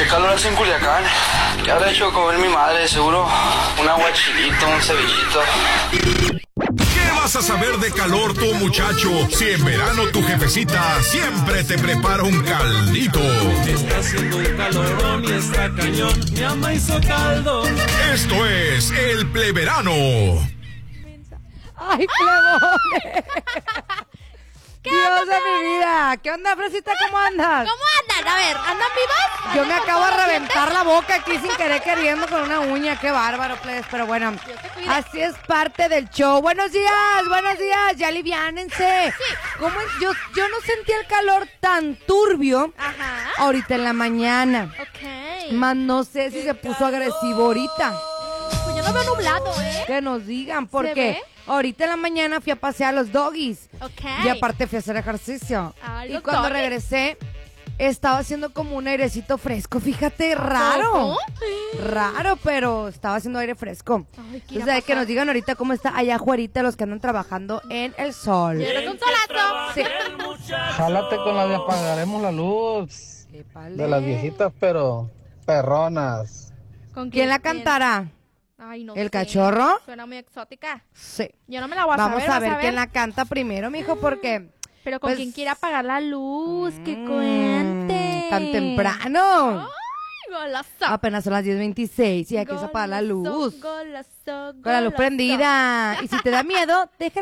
Qué calor hace en Culiacán. ¿Qué habrá hecho comer mi madre? Seguro un aguachilito, un cevichito. ¿Qué vas a saber de calor tú, muchacho? Si en verano tu jefecita siempre te prepara un caldito. Está haciendo un calorón y está cañón. Mi ama hizo caldo. Esto es el pleverano. ¡Ay, plebones! Dios de mi vida. ¿Qué onda, Fresita? ¿Cómo andas? ¿Cómo andan? A ver, ¿andan vivas? Yo me acabo de reventar la boca aquí sin querer queriendo con una uña. Qué bárbaro, plebes. Pero bueno, así es parte del show. Buenos días. Ya aliviánense. Sí. ¿Cómo es? Yo no sentí el calor tan turbio ahorita en la mañana. Ok. Más no sé si se puso agresivo ahorita. Pues yo no veo nublado, ¿eh? Que nos digan, ¿Se porque ve? ahorita en la mañana fui a pasear a los doggies. Ok. Y aparte fui a hacer ejercicio. Ah, Y los cuando doggies. regresé, estaba haciendo como un airecito fresco. Fíjate, raro. ¿Cómo? Raro, pero estaba haciendo aire fresco. Ay, ¿qué irá Entonces, a que nos pasar? digan ahorita cómo está allá afuera los que andan trabajando en el sol. ¿Quieres un solazo? Sí. Jálate con la de apagaremos la luz. Épale. De las viejitas, pero perronas. ¿Con ¿Quién la cantará? Ay, no ¿El sé. cachorro? Suena muy exótica. Sí. Yo no me la voy a Vamos saber, a ¿vas ver quién la canta primero, mijo, porque... Pero con pues, quien quiera apagar la luz, que cuente. Tan temprano. Ay, golazo. Apenas son las 10:26 y hay que apagar la luz. Golazo, Con la luz prendida. Y si te da miedo, deja